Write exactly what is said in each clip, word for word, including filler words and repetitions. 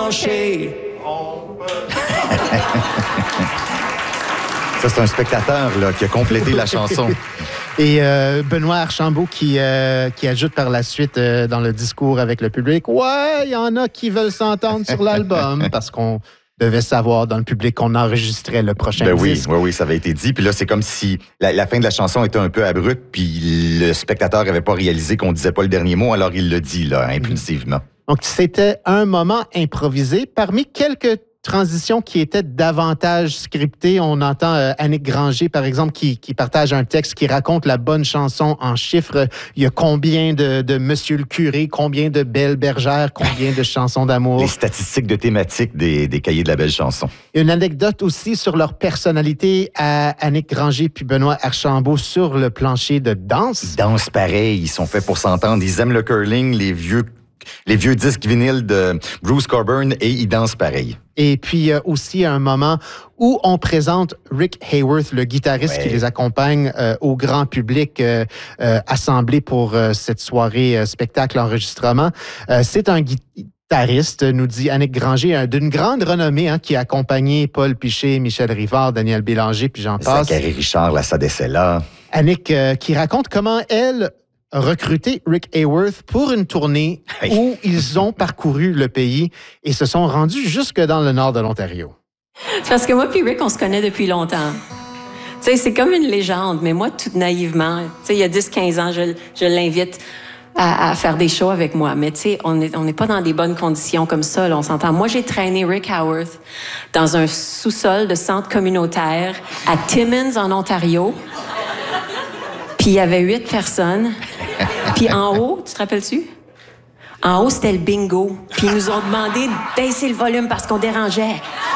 branché. Ça, c'est un spectateur là, qui a complété la chanson. Et euh, Benoît Archambault qui, euh, qui ajoute par la suite euh, dans le discours avec le public, « Ouais, il y en a qui veulent s'entendre sur l'album parce qu'on devait savoir dans le public qu'on enregistrait le prochain ben disque. » Oui, oui, oui, ça avait été dit. Puis là, c'est comme si la, la fin de la chanson était un peu abrupte, puis le spectateur n'avait pas réalisé qu'on disait pas le dernier mot, alors il le dit, là, impulsivement. Donc, c'était un moment improvisé. Parmi quelques transitions qui étaient davantage scriptées, on entend euh, Annick Granger, par exemple, qui, qui partage un texte qui raconte la bonne chanson en chiffres. Il y a combien de, de Monsieur le curé, combien de belles bergères, combien de chansons d'amour. Les statistiques de thématiques des, des cahiers de la belle chanson. Une anecdote aussi sur leur personnalité à Annick Granger puis Benoît Archambault sur le plancher de danse. Ils dansent pareil, ils sont faits pour s'entendre. Ils aiment le curling, les vieux les vieux disques vinyles de Bruce Cockburn, et ils dansent pareil. Et puis, il y a aussi un moment où on présente Rick Hayworth, le guitariste ouais. qui les accompagne euh, au grand public euh, euh, assemblé pour euh, cette soirée euh, spectacle-enregistrement. Euh, c'est un guitariste, nous dit Annick Granger, hein, d'une grande renommée, hein, qui a accompagné Paul Piché, Michel Rivard, Daniel Bélanger, puis j'en passe. Zachary Richard, la Sadessella. Annick euh, qui raconte comment elle a recruté Rick Hayworth pour une tournée hey. où ils ont parcouru le pays et se sont rendus jusque dans le nord de l'Ontario. Parce que moi puis Rick, on se connaît depuis longtemps. Tu sais, c'est comme une légende, mais moi, tout naïvement, tu sais, il y a dix quinze ans, je, je l'invite à, à faire des shows avec moi. Mais tu sais, on n'est on est pas dans des bonnes conditions comme ça, là, on s'entend. Moi, j'ai traîné Rick Hayworth dans un sous-sol de centre communautaire à Timmins, en Ontario. Puis il y avait huit personnes. Puis en haut, tu te rappelles-tu? En haut, c'était le bingo. Puis ils nous ont demandé de baisser le volume parce qu'on dérangeait.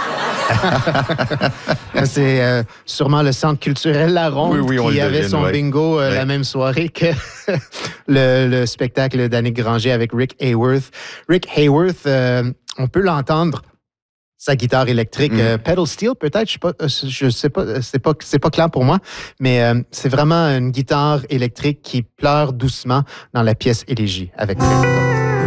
C'est euh, sûrement le Centre culturel La Ronde oui, oui, qui avait devine, son ouais. bingo euh, ouais. la même soirée que le, le spectacle d'Annick Granger avec Rick Hayworth. Rick Hayworth, euh, on peut l'entendre. Sa guitare électrique, mm. euh, pedal steel peut-être, je sais pas, je sais pas, c'est pas, c'est pas clair pour moi, mais euh, c'est vraiment une guitare électrique qui pleure doucement dans la pièce Élégie avec Rick.